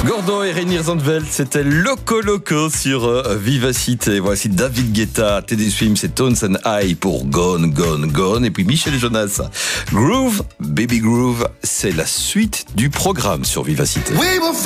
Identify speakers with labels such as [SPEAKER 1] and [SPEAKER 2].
[SPEAKER 1] Gordon et Reinier Zandveld, c'était Loco Loco sur Vivacité. Voici David Guetta, Teddy Swim, c'est Tones and I pour Gone, Gone, Gone. Et puis Michel Jonas, Groove, Baby Groove, c'est la suite du programme sur Vivacité.
[SPEAKER 2] We will